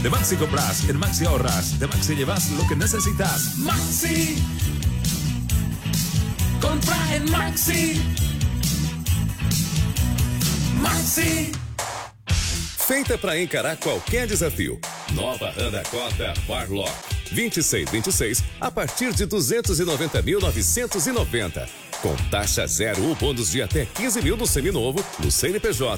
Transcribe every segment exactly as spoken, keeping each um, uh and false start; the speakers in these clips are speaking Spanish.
De Maxi compras, en Maxi ahorras, de Maxi llevas lo que necesitas. Maxi, compra en Maxi. Maxi. Feita para encarar qualquer desafio. Nova Honda Accord Barlock vinte e seis vinte e seis a partir de duzentos e noventa mil novecentos e noventa. Com taxa zero ou bônus de até quinze mil no seminovo, no C N P J.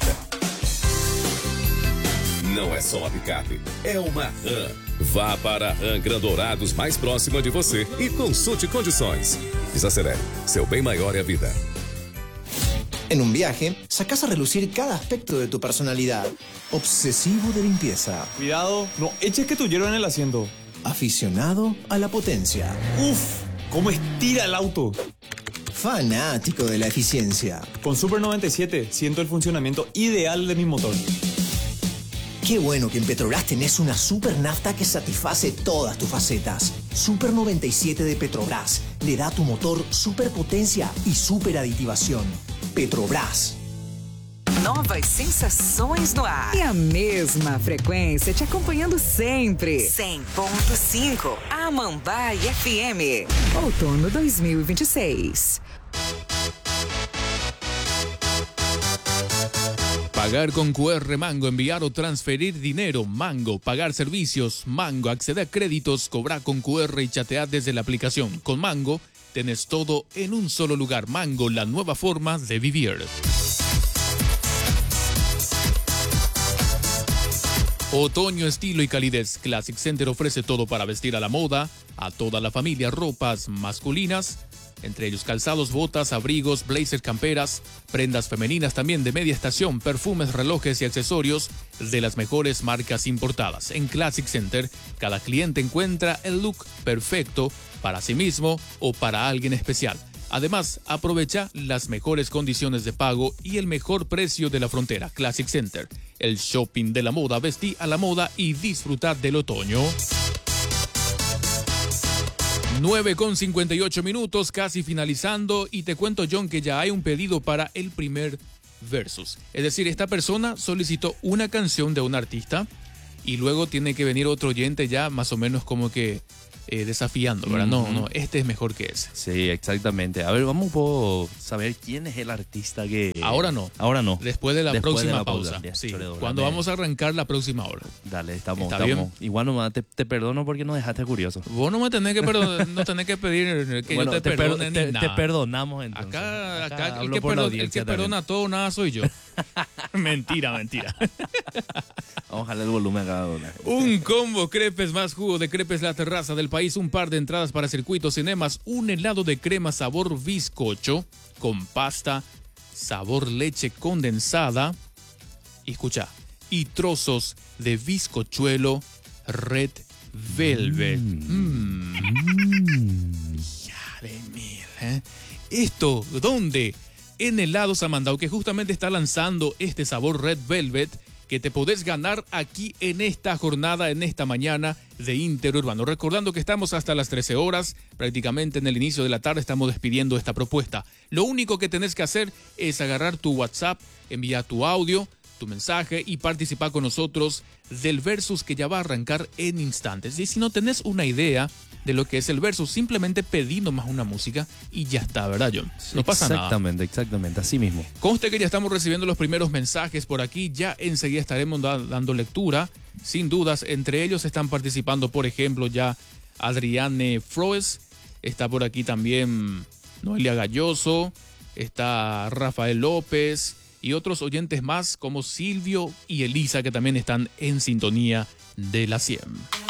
Não é só uma picape, é uma RAM. Vá para a RAM Grandourados mais próxima de você e consulte condições. Desacelere, seu bem maior é a vida. En un viaje, sacás a relucir cada aspecto de tu personalidad. Obsesivo de limpieza. Cuidado, no eches que tu hierro en el asiento. Aficionado a la potencia. Uf, cómo estira el auto. Fanático de la eficiencia. Con Super noventa y siete siento el funcionamiento ideal de mi motor. Qué bueno que en Petrobras tenés una super nafta que satisface todas tus facetas. Super noventa y siete de Petrobras le da a tu motor super potencia y super aditivación. Petrobras. Novas sensações no ar. E a mesma frequência te acompanhando sempre. cem ponto cinco Amambai F M. Outono dois mil e vinte e seis. Pagar con Q R Mango, enviar o transferir dinero, Mango. Pagar servicios, Mango. Acceder a créditos, cobrar con Q R y chatear desde la aplicación. Con Mango, tenés todo en un solo lugar. Mango, la nueva forma de vivir. Otoño, estilo y calidez. Classic Center ofrece todo para vestir a la moda, a toda la familia, ropas masculinas, entre ellos calzados, botas, abrigos, blazers, camperas, prendas femeninas también de media estación, perfumes, relojes y accesorios de las mejores marcas importadas. En Classic Center, cada cliente encuentra el look perfecto para sí mismo o para alguien especial. Además, aprovecha las mejores condiciones de pago y el mejor precio de la frontera. Classic Center, el shopping de la moda. Vestí a la moda y disfrutar del otoño. nueve con cincuenta y ocho minutos, casi finalizando, y te cuento, John, que ya hay un pedido para el primer versus. Es decir, esta persona solicitó una canción de un artista y luego tiene que venir otro oyente ya más o menos como que eh, desafiando, ¿verdad? Uh-huh. No, no, este es mejor que ese. Sí, exactamente. A ver, vamos un poco a saber quién es el artista que... Ahora no. Ahora no. Después de la Después próxima de la pausa. pausa. Sí, Dale. cuando vamos a arrancar la próxima hora. Dale, estamos. ¿Está estamos. bien? Igual nomás te, te perdono porque nos dejaste curioso. Vos no me tenés que, perdon- no tenés que pedir que bueno, yo te, te perdone per- ni te, nada. Te perdonamos entonces. Acá, acá, acá el que, perdona, el que perdona todo, nada soy yo. Mentira, mentira. Vamos a jalar el volumen a cada una. Un combo crepes más jugo de crepes La Terraza del País, un par de entradas para circuitos cinemas, un helado de crema sabor bizcocho con pasta sabor leche condensada y escucha, y trozos de bizcochuelo Red Velvet. Mmm. Mm. Ya de mil, ¿eh? Esto, ¿dónde? En Helados Amandao, que justamente está lanzando este sabor Red Velvet que te podés ganar aquí en esta jornada, en esta mañana de Interurbano. Recordando que estamos hasta las trece horas, prácticamente en el inicio de la tarde estamos despidiendo esta propuesta. Lo único que tenés que hacer es agarrar tu WhatsApp, enviar tu audio, tu mensaje y participar con nosotros del versus que ya va a arrancar en instantes. Y si no tenés una idea de lo que es el versus, simplemente pedí nomás una música y ya está, ¿verdad, John? No pasa nada. Exactamente, exactamente, así mismo. Conste que ya estamos recibiendo los primeros mensajes por aquí, ya enseguida estaremos da- dando lectura, sin dudas. Entre ellos están participando, por ejemplo, ya Adriane Froes, está por aquí también Noelia Galloso, está Rafael López y otros oyentes más como Silvio y Elisa, que también están en sintonía de la cien.